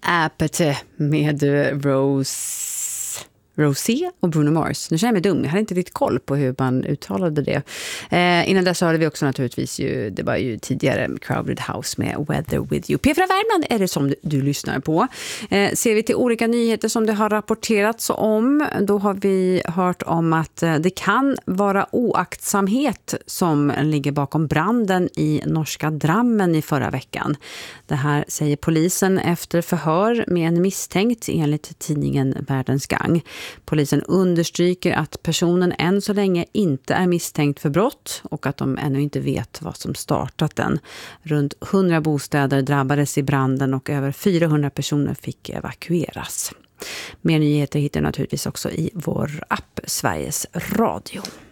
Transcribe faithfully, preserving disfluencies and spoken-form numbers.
Apathy med Rose... Rosé och Bruno Mars. Nu känner jag mig dum. Jag hade inte riktigt koll på hur man uttalade det. Eh, innan dess hade vi också naturligtvis ju, det var ju tidigare Crowded House med Weather With You. P fyra Värmland är det som du, du lyssnar på. Eh, ser vi till olika nyheter som det har rapporterats om, då har vi hört om att eh, det kan vara oaktsamhet som ligger bakom branden i norska Drammen i förra veckan. Det här säger polisen efter förhör med en misstänkt enligt tidningen Världens Gang. Polisen understryker att personen än så länge inte är misstänkt för brott och att de ännu inte vet vad som startat den. Runt hundra bostäder drabbades i branden och över fyrahundra personer fick evakueras. Mer nyheter hittar naturligtvis också i vår app Sveriges Radio.